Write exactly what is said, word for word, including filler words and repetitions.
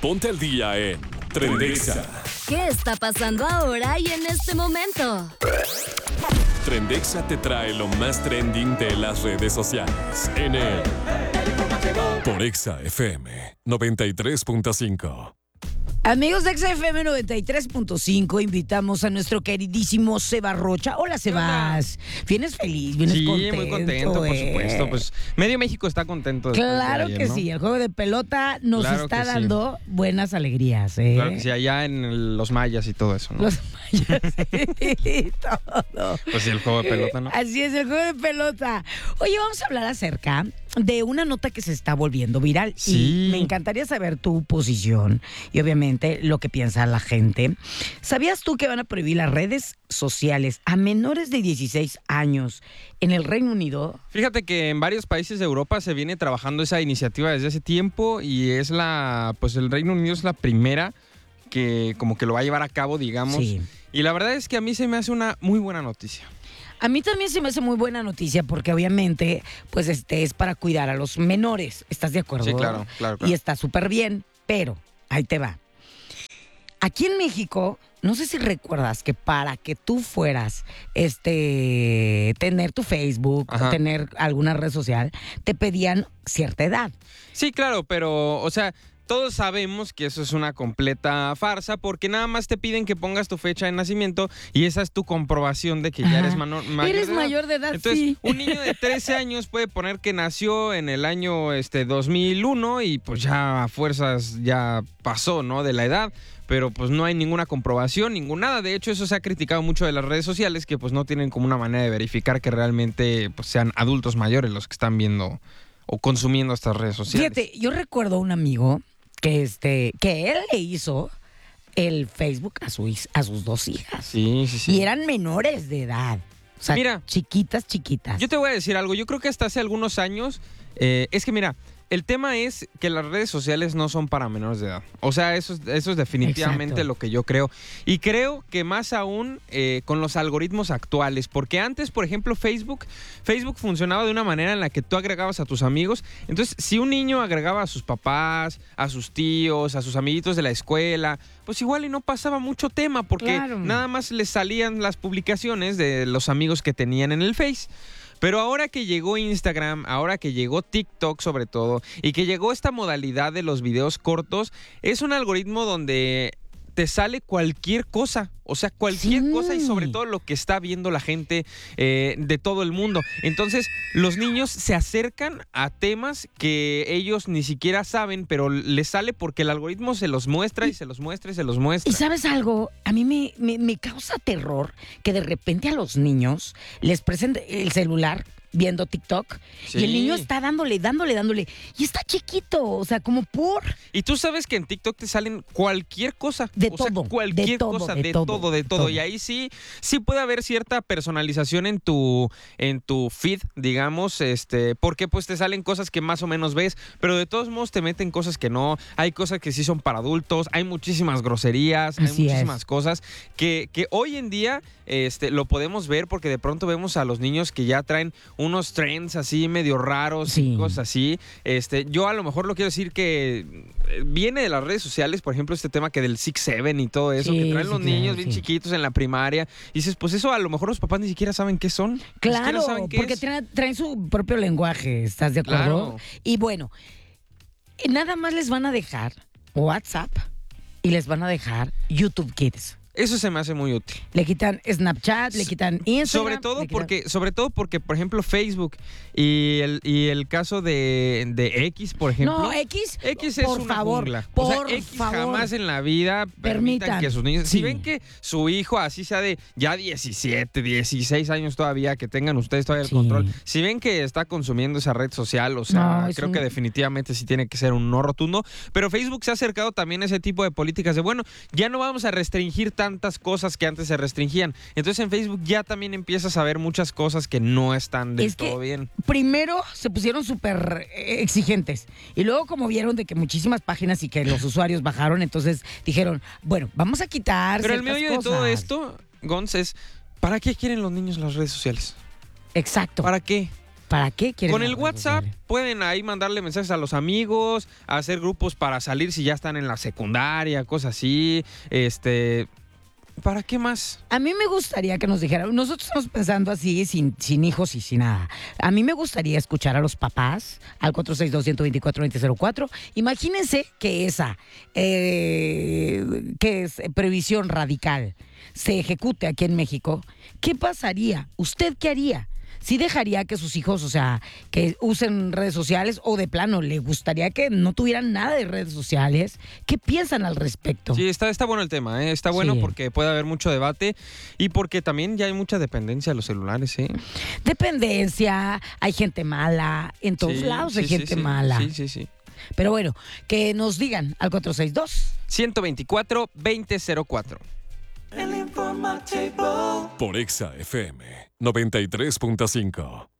Ponte al día en Trendexa. ¿Qué está pasando ahora y en este momento? Trendexa te trae lo más trending de las redes sociales en el por Exa F M noventa y tres punto cinco. Amigos de Exa F M noventa y tres punto cinco, invitamos a nuestro queridísimo Seba Rocha. Hola, Sebas. ¿Vienes feliz? ¿Vienes sí, contento? muy contento, eh? por supuesto. Pues medio México está contento. Claro de ayer, que ¿no? sí. El juego de pelota nos Claro está que sí. dando buenas alegrías. ¿eh? Claro que sí, allá en el- los mayas y todo eso, ¿no? Los mayas y todo. Pues sí, el juego de pelota, ¿no? Así es, el juego de pelota. Oye, vamos a hablar acerca de una nota que se está volviendo viral. Sí. Y me encantaría saber tu posición y obviamente lo que piensa la gente. ¿Sabías tú que van a prohibir las redes sociales a menores de dieciséis años en el Reino Unido? Fíjate que en varios países de Europa se viene trabajando esa iniciativa desde hace tiempo y es la, pues el Reino Unido es la primera que como que lo va a llevar a cabo, digamos. Sí. Y la verdad es que a mí se me hace una muy buena noticia. A mí también se me hace muy buena noticia porque obviamente pues este es para cuidar a los menores. ¿Estás de acuerdo? Sí, claro, claro, claro. Y está súper bien, pero ahí te va. Aquí en México, no sé si recuerdas que para que tú fueras, este, tener tu Facebook, Ajá. tener alguna red social, te pedían cierta edad. Sí, claro, pero, o sea, todos sabemos que eso es una completa farsa porque nada más te piden que pongas tu fecha de nacimiento y esa es tu comprobación de que ya Ajá. eres mano- mayor Eres de edad. mayor de edad, Entonces, sí. un niño de trece años puede poner que nació en el año este dos mil uno y pues ya a fuerzas ya pasó, ¿no? De la edad. Pero pues no hay ninguna comprobación, ningún nada. De hecho, eso se ha criticado mucho de las redes sociales, que pues no tienen como una manera de verificar que realmente pues, sean adultos mayores los que están viendo o consumiendo estas redes sociales. Fíjate, yo recuerdo a un amigo que, este, que él le hizo el Facebook a, su, his- a sus dos hijas. Sí, sí, sí. Y eran menores de edad. O sea, Mira, chiquitas, chiquitas. Yo te voy a decir algo. Yo creo que hasta hace algunos años, eh, es que mira, el tema es que las redes sociales no son para menores de edad. O sea, eso es, eso es definitivamente Exacto. lo que yo creo. Y creo que más aún eh, con los algoritmos actuales. Porque antes, por ejemplo, Facebook, Facebook funcionaba de una manera en la que tú agregabas a tus amigos. Entonces, si un niño agregaba a sus papás, a sus tíos, a sus amiguitos de la escuela, pues igual y no pasaba mucho tema. Porque Claro. nada más les salían las publicaciones de los amigos que tenían en el Face. Pero ahora que llegó Instagram, ahora que llegó TikTok sobre todo, y que llegó esta modalidad de los videos cortos, es un algoritmo donde te sale cualquier cosa, o sea, cualquier Sí. cosa y sobre todo lo que está viendo la gente eh, de todo el mundo. Entonces, los niños se acercan a temas que ellos ni siquiera saben, pero les sale porque el algoritmo se los muestra y se los muestra y se los muestra. Y sabes algo, a mí me, me, me causa terror que de repente a los niños les presente el celular viendo TikTok Sí. y el niño está dándole, dándole, dándole. Y está chiquito, o sea, como por... Y tú sabes que en TikTok te salen cualquier cosa. De o sea, todo, cualquier de todo, cosa, de de, todo, todo, de de todo. todo. Y ahí sí, sí puede haber cierta personalización en tu, en tu feed, digamos, este, porque pues te salen cosas que más o menos ves, pero de todos modos te meten cosas que no. Hay cosas que sí son para adultos, hay muchísimas groserías, hay Así muchísimas es. cosas que, que hoy en día este, lo podemos ver porque de pronto vemos a los niños que ya traen unos trends así medio raros Sí. y cosas así. Este, yo a lo mejor lo quiero decir que eh, viene de las redes sociales, por ejemplo, este tema que del six seven y todo eso, Sí, que traen sí, los claro, niños bien sí. chiquitos en la primaria. Y dices, pues eso a lo mejor los papás ni siquiera saben qué son. Ni siquiera Claro, saben qué porque es. traen, traen su propio lenguaje, ¿estás de acuerdo? Claro. Y bueno, eh, nada más les van a dejar WhatsApp y les van a dejar YouTube Kids. Eso se me hace muy útil. Le quitan Snapchat, le quitan Instagram. Sobre todo le quitan- porque, sobre todo porque, por ejemplo, Facebook y el, y el caso de, de X, por ejemplo. No, X, X es por una favor, jungla. por o sea, X favor. jamás en la vida permitan, Permitan, que sus niños... sí. Si ven que su hijo, así sea de ya diecisiete, dieciséis años todavía, que tengan ustedes todavía el Sí. control, si ven que está consumiendo esa red social, o sea, No, es creo un- que definitivamente sí tiene que ser un no rotundo. Pero Facebook se ha acercado también a ese tipo de políticas de, bueno, ya no vamos a restringir tantas cosas que antes se restringían. Entonces en Facebook ya también empiezas a ver muchas cosas que no están del Es que todo bien. primero se pusieron súper eh, exigentes y luego como vieron de que muchísimas páginas y que los usuarios bajaron, entonces dijeron, bueno, vamos a quitar Pero el ciertas meollo de todo cosas. esto, Gonz, es ¿para qué quieren los niños las redes sociales? Exacto. ¿Para qué? ¿Para qué quieren Con las el redes WhatsApp sociales? pueden ahí mandarle mensajes a los amigos, hacer grupos para salir si ya están en la secundaria, cosas así. Este, ¿para qué más? A mí me gustaría que nos dijeran, nosotros estamos pensando así, sin, sin hijos y sin nada. A mí me gustaría escuchar a los papás al cuatro seis dos, uno dos cuatro, dos cero cero cuatro. Imagínense que esa, eh, que es previsión radical, se ejecute aquí en México. ¿Qué pasaría? ¿Usted qué haría? ¿Sí dejaría que sus hijos, o sea, que usen redes sociales o de plano le gustaría que no tuvieran nada de redes sociales? ¿Qué piensan al respecto? Sí, está, está bueno el tema, ¿eh? Está bueno Sí. porque puede haber mucho debate y porque también ya hay mucha dependencia de los celulares, ¿eh? Dependencia, hay gente mala, en todos Sí, lados hay sí, sí, gente sí. mala. Sí, sí, sí. Pero bueno, que nos digan al cuatro seis dos. ciento veinticuatro, veinte cero cuatro. Por Exa F M noventa y tres punto cinco.